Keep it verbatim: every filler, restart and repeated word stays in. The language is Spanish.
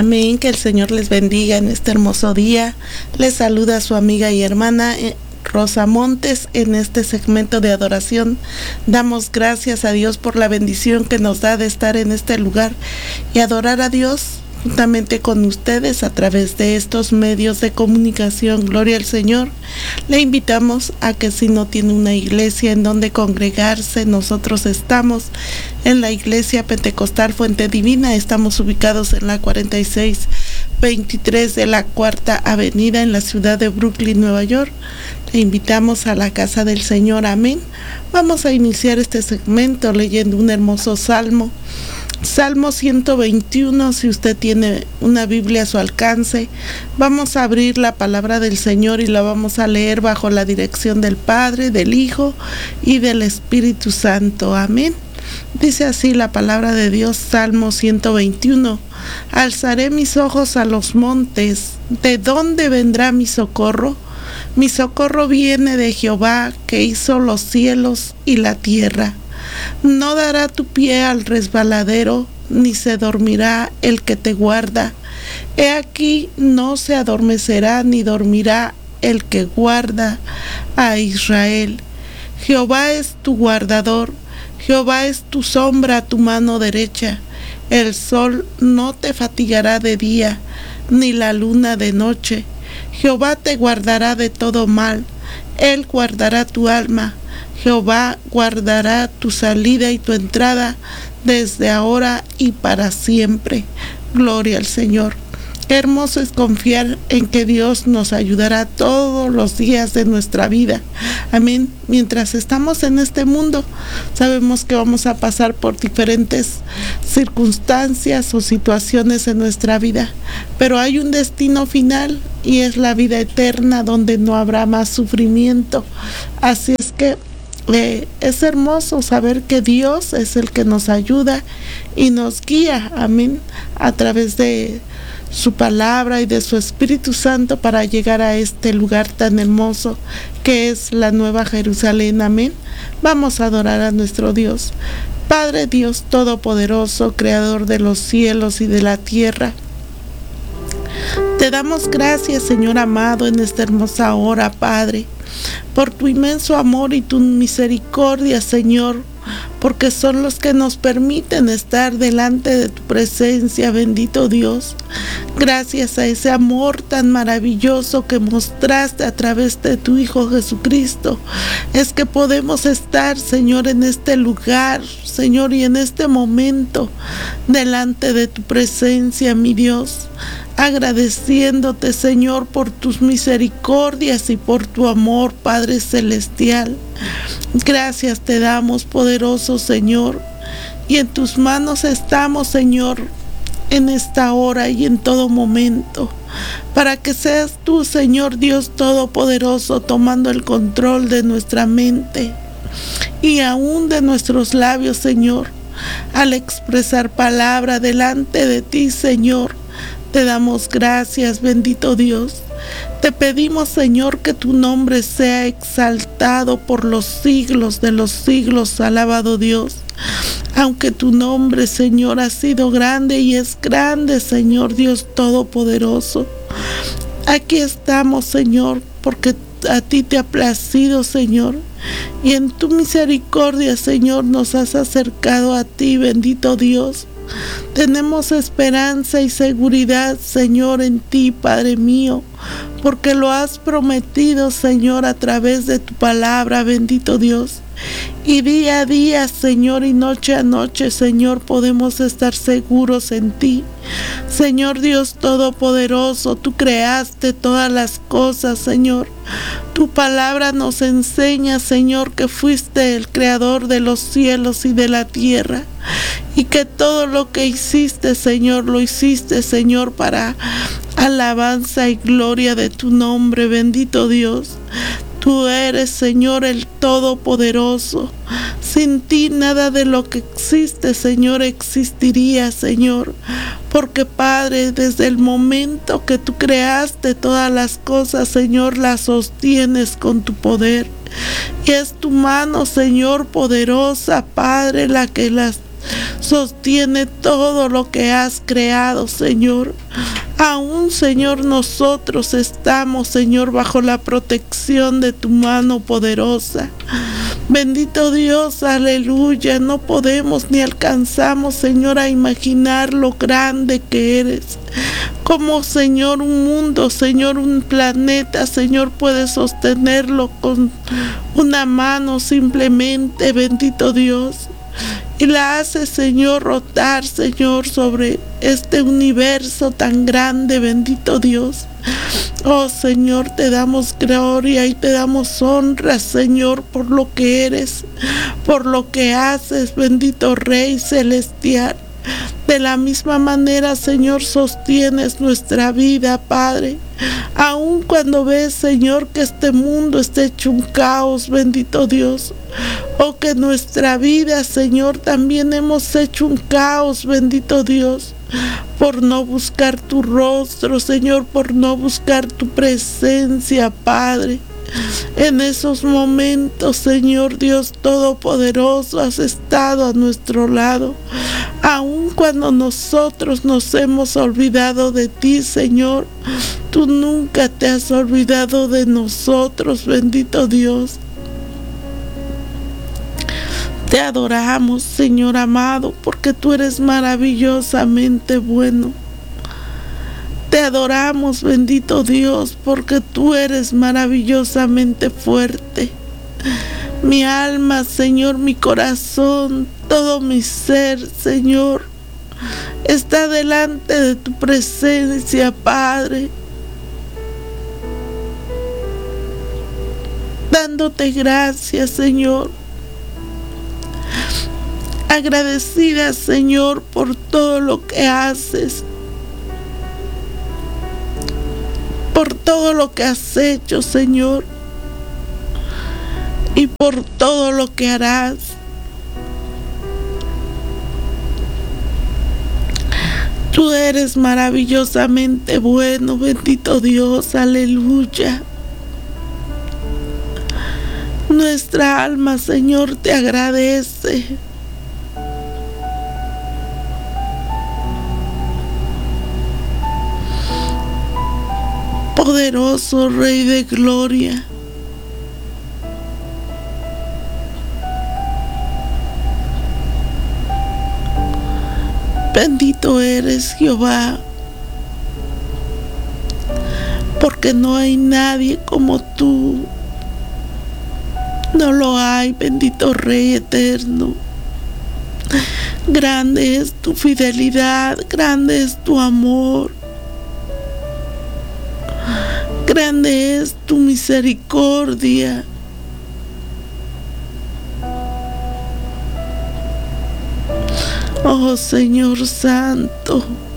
Amén, que el Señor les bendiga en este hermoso día. Les saluda su amiga y hermana Rosa Montes en este segmento de adoración. Damos gracias a Dios por la bendición que nos da de estar en este lugar y adorar a Dios juntamente con ustedes a través de estos medios de comunicación. Gloria al Señor. Le invitamos a que si no tiene una iglesia en donde congregarse, nosotros estamos en la Iglesia Pentecostal Fuente Divina. Estamos ubicados en la cuarenta y seis veintitrés de la Cuarta Avenida en la ciudad de Brooklyn, Nueva York. Le invitamos a la casa del Señor. Amén. Vamos a iniciar este segmento leyendo un hermoso salmo. Salmo ciento veintiuno, si usted tiene una Biblia a su alcance, vamos a abrir la palabra del Señor y la vamos a leer bajo la dirección del Padre, del Hijo y del Espíritu Santo. Amén. Dice así la palabra de Dios, Salmo ciento veintiuno. Alzaré mis ojos a los montes, ¿de dónde vendrá mi socorro? Mi socorro viene de Jehová, que hizo los cielos y la tierra. No dará tu pie al resbaladero, ni se dormirá el que te guarda. He aquí, no se adormecerá ni dormirá el que guarda a Israel. Jehová es tu guardador, Jehová es tu sombra a tu mano derecha. El sol no te fatigará de día, ni la luna de noche. Jehová te guardará de todo mal, Él guardará tu alma. Jehová guardará tu salida y tu entrada desde ahora y para siempre. Gloria al Señor. Qué hermoso es confiar en que Dios nos ayudará todos los días de nuestra vida. Amén. Mientras estamos en este mundo, sabemos que vamos a pasar por diferentes circunstancias o situaciones en nuestra vida, pero hay un destino final y es la vida eterna donde no habrá más sufrimiento. Así es que Eh, es hermoso saber que Dios es el que nos ayuda y nos guía, amén, a través de su palabra y de su Espíritu Santo para llegar a este lugar tan hermoso que es la Nueva Jerusalén, amén. Vamos a adorar a nuestro Dios. Padre Dios Todopoderoso, Creador de los cielos y de la tierra, te damos gracias, Señor amado, en esta hermosa hora, Padre, por tu inmenso amor y tu misericordia, Señor, porque son los que nos permiten estar delante de tu presencia, bendito Dios. Gracias a ese amor tan maravilloso que mostraste a través de tu Hijo Jesucristo, es que podemos estar, Señor, en este lugar, Señor, y en este momento, delante de tu presencia, mi Dios, agradeciéndote, Señor, por tus misericordias y por tu amor, Padre Celestial. Gracias te damos, poderoso Señor, y en tus manos estamos, Señor, en esta hora y en todo momento, para que seas tú, Señor Dios Todopoderoso, tomando el control de nuestra mente y aún de nuestros labios, Señor, al expresar palabra delante de ti, Señor. Te damos gracias, bendito Dios. Te pedimos, Señor, que tu nombre sea exaltado por los siglos de los siglos, alabado Dios. Aunque tu nombre, Señor, ha sido grande y es grande, Señor Dios Todopoderoso. Aquí estamos, Señor, porque a ti te ha placido, Señor, y en tu misericordia, Señor, nos has acercado a ti, bendito Dios. Tenemos esperanza y seguridad, Señor, en ti, Padre mío, porque lo has prometido, Señor, a través de tu palabra, bendito Dios. Y día a día, Señor, y noche a noche, Señor, podemos estar seguros en ti. Señor Dios Todopoderoso, tú creaste todas las cosas, Señor. Tu palabra nos enseña, Señor, que fuiste el creador de los cielos y de la tierra, y que todo lo que hiciste, Señor, lo hiciste, Señor, para alabanza y gloria de tu nombre, bendito Dios. Tú eres, Señor, el Todopoderoso. Sin ti nada de lo que existe, Señor, existiría, Señor. Porque, Padre, desde el momento que tú creaste todas las cosas, Señor, las sostienes con tu poder. Y es tu mano, Señor, poderosa, Padre, la que las sostiene todo lo que has creado, Señor. Aún, Señor, nosotros estamos, Señor, bajo la protección de tu mano poderosa. Bendito Dios, aleluya. No podemos ni alcanzamos, Señor, a imaginar lo grande que eres. Como, Señor, un mundo, Señor, un planeta, Señor, puede sostenerlo con una mano simplemente, bendito Dios. Y la hace, Señor, rotar, Señor, sobre este universo tan grande, bendito Dios. Oh, Señor, te damos gloria y te damos honra, Señor, por lo que eres, por lo que haces, bendito Rey Celestial. De la misma manera, Señor, sostienes nuestra vida, Padre. Aun cuando ves, Señor, que este mundo está hecho un caos, bendito Dios. O que nuestra vida, Señor, también hemos hecho un caos, bendito Dios. Por no buscar tu rostro, Señor, por no buscar tu presencia, Padre. En esos momentos, Señor Dios Todopoderoso, has estado a nuestro lado. Aun cuando nosotros nos hemos olvidado de ti, Señor, tú nunca te has olvidado de nosotros, bendito Dios. Te adoramos, Señor amado, porque tú eres maravillosamente bueno. Te adoramos, bendito Dios, porque tú eres maravillosamente fuerte. Mi alma, Señor, mi corazón, todo mi ser, Señor, está delante de tu presencia, Padre. Dándote gracias, Señor. Agradecida, Señor, por todo lo que haces. Por todo lo que has hecho, Señor, y por todo lo que harás. Tú eres maravillosamente bueno, bendito Dios, aleluya. Nuestra alma, Señor, te agradece. Poderoso Rey de Gloria, bendito eres, Jehová, porque no hay nadie como tú. No lo hay, bendito Rey eterno. Grande es tu fidelidad, grande es tu amor. Grande es tu misericordia. Oh Señor Santo,